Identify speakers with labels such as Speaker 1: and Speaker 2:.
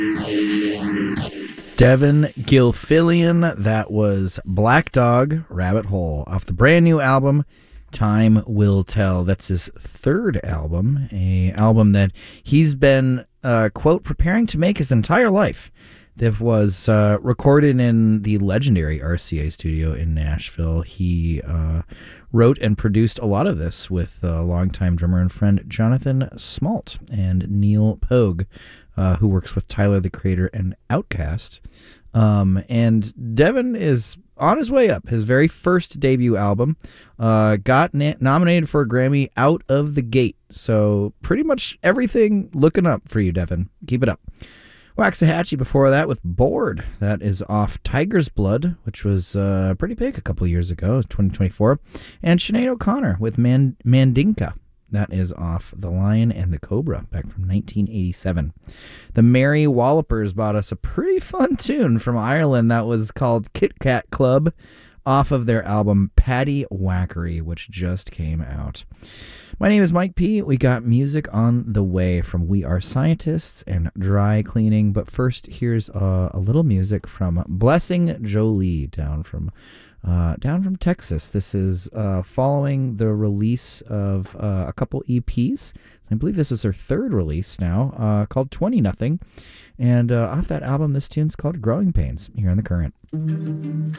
Speaker 1: Devin Gilfillian, that was Black Dog, Rabbit Hole, off the brand new album, Time Will Tell. That's his third album, a album that he's been, quote, preparing to make his entire life. That was recorded in the legendary RCA studio in Nashville. He wrote and produced a lot of this with longtime drummer and friend Jonathan Smalt and Neil Pogue, who works with Tyler, the Creator, and Outkast. And Devin is on his way up. His very first debut album got nominated for a Grammy out of the gate. So pretty much everything looking up for you, Devin. Keep it up. Waxahachie before that with Bored. That is off Tiger's Blood, which was pretty big a couple years ago, 2024. And Sinead O'Connor with Mandinka. That is off The Lion and the Cobra, back from 1987. The Merry Wallopers bought us a pretty fun tune from Ireland that was called Kit Kat Club, off of their album Paddy Wackery, which just came out. My name is Mike P. We got music on the way from We Are Scientists and Dry Cleaning, but first here's a little music from Blessing Jolie down from Texas. This is following the release of a couple EPs. I believe this is her third release now, called 20 Nothing. And off that album, this tune's called Growing Pains, here in The Current.